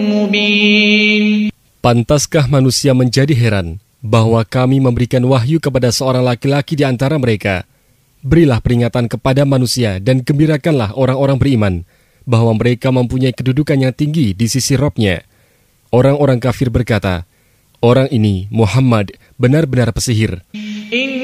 مبين. Pantaskah manusia menjadi heran bahwa kami memberikan wahyu kepada seorang laki-laki di antara mereka? Berilah peringatan kepada manusia dan gembirakanlah orang-orang beriman bahwa mereka mempunyai kedudukan yang tinggi di sisi Rabb-Nya. Orang-orang kafir berkata, orang ini, Muhammad, benar-benar pesihir.